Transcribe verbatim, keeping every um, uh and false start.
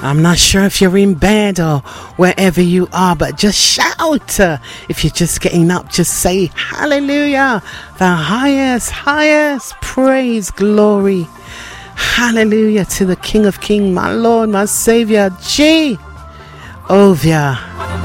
I'm not sure if you're in bed or wherever you are, but just shout. Uh, if you're just getting up, just say hallelujah. The highest, highest praise, glory. Hallelujah to the King of Kings, my Lord, my Savior, Jehovah.